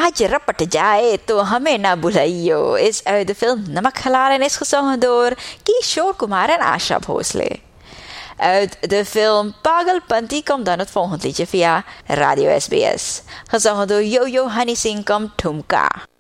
आज रपट जाए तो हमें ना भुलाइयो is uit de film Namakhalal en is gezongen door Kishore Kumar en Asha Bhosle. Uit de film Pagalpanti komt dan het volgende liedje via Radio SBS. Gezongen door Yo-Yo Honey Singh komt Thumka.